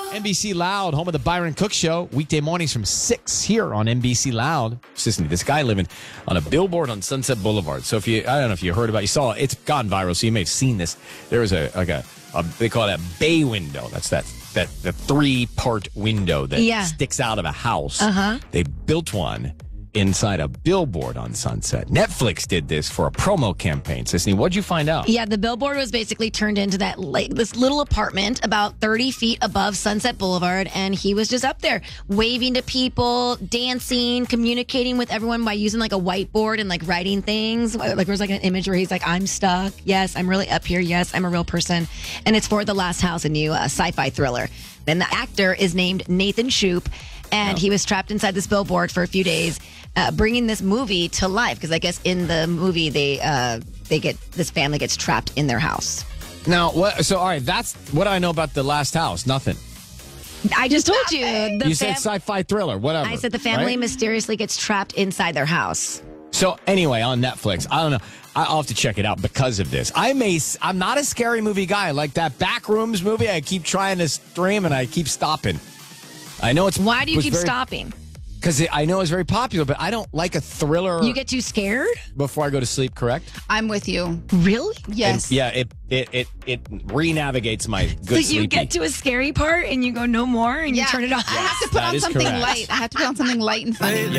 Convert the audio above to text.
NBC Loud, home of the Byron Cook Show, weekday mornings from 6 here on NBC Loud. Listen, this guy living on a billboard on Sunset Boulevard. So I don't know if you heard about it, you saw it, it's gone viral, so you may have seen this. There was a they call it a bay window. That's the 3-part window that sticks out of a house. They built one inside a billboard on Sunset. Netflix did this for a promo campaign. Sisney, what'd you find out? Yeah, the billboard was basically turned into this little apartment about 30 feet above Sunset Boulevard, and he was just up there waving to people, dancing, communicating with everyone by using like a whiteboard and like writing things. Like there was like an image where he's like, I'm stuck. Yes, I'm really up here. Yes, I'm a real person. And it's for The Last House, a new sci-fi thriller. And the actor is named Nathan Shoup, and he was trapped inside this billboard for a few days, bringing this movie to life. Because I guess in the movie this family gets trapped in their house. Now, what? So, all right, that's what I know about The Last House. Nothing. I just told you. You said sci-fi thriller, whatever. I said the family right? mysteriously gets trapped inside their house. So anyway, on Netflix, I don't know. I'll have to check it out because of this. I'm not a scary movie guy. Like that Backrooms movie, I keep trying to stream and I keep stopping. I know it's... Why do you keep stopping? Because I know it's very popular, but I don't like a thriller. You get too scared? Before I go to sleep, correct? I'm with you. Really? Yes. And, it re-navigates my good So you get to a scary part and you go no more and you turn it off? I have to put on something light. I have to put on something light and funny.